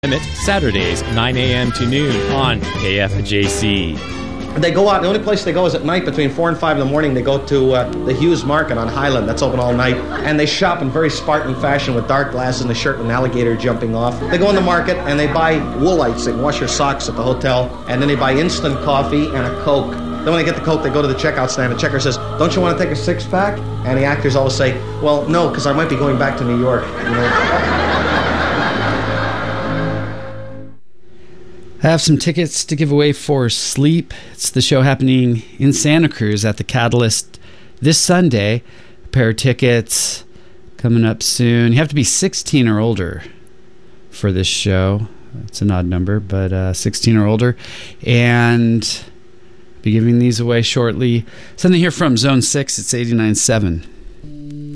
Saturdays, 9 a.m. to noon on KFJC. They go out. The only place they go is at night between 4 and 5 in the morning. They go to the Hughes Market on Highland. That's open all night. And they shop in very Spartan fashion with dark glasses and the shirt with an alligator jumping off. They go in the market and they buy woolites. They can wash your socks at the hotel. And then they buy instant coffee and a Coke. Then when they get the Coke, they go to the checkout stand. The checker says, "Don't you want to take a six-pack?" And the actors always say, "Well, no, because I might be going back to New York." You know? I have some tickets to give away for Sleep. It's the show happening in Santa Cruz at the Catalyst this Sunday. A pair of tickets coming up soon. You have to be 16 or older for this show. It's an odd number, but 16 or older. And be giving these away shortly. Something here from Zone 6. It's 89.7.